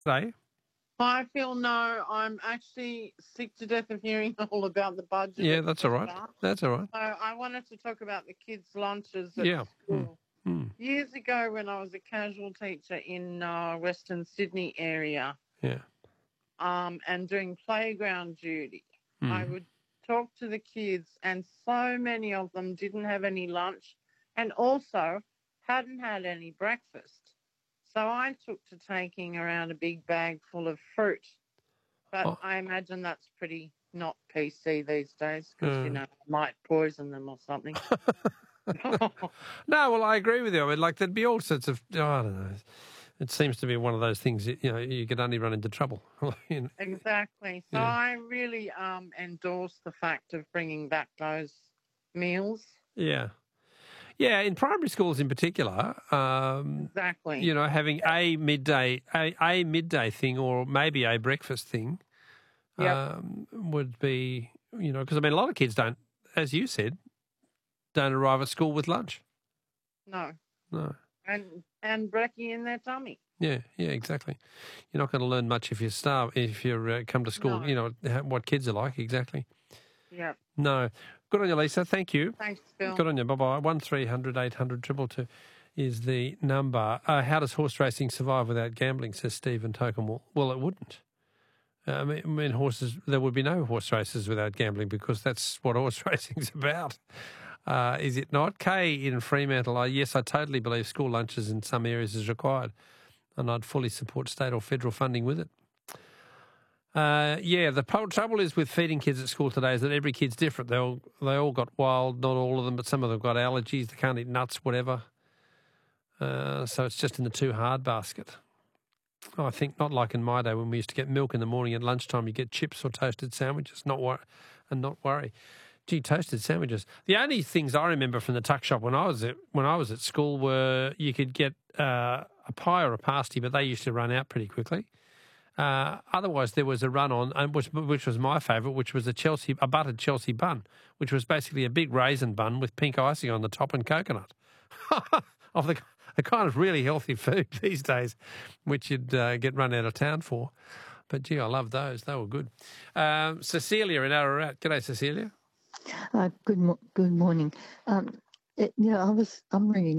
Say? Hi, Phil. No, I'm actually sick to death of hearing all about the budget. Yeah, that's all right. That's all right. So I wanted to talk about the kids' lunches at Yeah. school. Years ago, when I was a casual teacher in Western Sydney area, Yeah. and doing playground duty, I would talk to the kids, and so many of them didn't have any lunch, and also hadn't had any breakfast. So I took to taking around a big bag full of fruit. But I imagine that's pretty not PC these days because, it might poison them or something. No, well, I agree with you. I mean, like, there'd be all sorts of, I don't know. It seems to be one of those things, you could only run into trouble. Exactly. So I really endorse the fact of bringing back those meals. Yeah. Yeah, in primary schools in particular, Exactly. Having a midday thing or maybe a breakfast thing would be, because, a lot of kids don't, as you said, don't arrive at school with lunch. No. No. And brekkie in their tummy. Yeah, exactly. You're not going to learn much if you starve, if you come to school, what kids are like, exactly. Yeah. No. Good on you, Lisa. Thank you. Thanks, Phil. Good on you. Bye-bye. 1300 800 222 is the number. How does horse racing survive without gambling, says Stephen Tokemall. Well, it wouldn't. Horses, there would be no horse races without gambling because that's what horse racing's about. Is it not? Kay in Fremantle, yes, I totally believe school lunches in some areas is required and I'd fully support state or federal funding with it. The trouble is with feeding kids at school today is that every kid's different. They all got wild, not all of them, but some of them got allergies. They can't eat nuts, whatever. So it's just in the too hard basket. I think not like in my day when we used to get milk in the morning at lunchtime, you get chips or toasted sandwiches, not worry. Gee, toasted sandwiches. The only things I remember from the tuck shop when I was at school were you could get a pie or a pasty, but they used to run out pretty quickly. Otherwise, there was a run on, which was my favourite, which was a buttered Chelsea bun, which was basically a big raisin bun with pink icing on the top and coconut. Of the kind of really healthy food these days, which you'd get run out of town for. But gee, I love those. They were good. Cecilia in Ararat. G'day, Cecilia. Good morning. I'm ringing